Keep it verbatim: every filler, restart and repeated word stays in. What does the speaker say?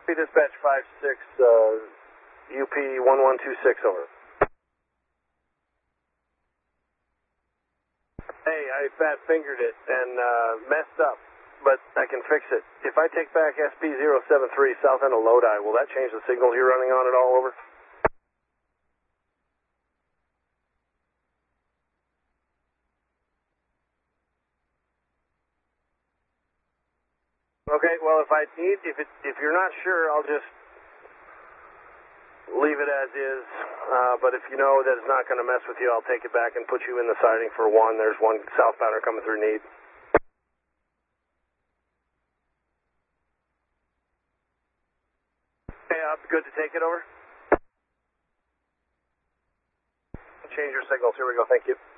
Dispatch five six, uh, U P one one two six, over. Hey, I fat fingered it and uh, messed up, but I can fix it. If I take back S P zero seven three south end of Lodi, will that change the signal you're running on at all, over? Okay, well, if I need, if it, if you're not sure, I'll just leave it as is. Uh, but if you know that it's not going to mess with you, I'll take it back and put you in the siding for one. There's one southbounder coming through need. Hey, uh, good to take it, over? Change your signals. Here we go. Thank you.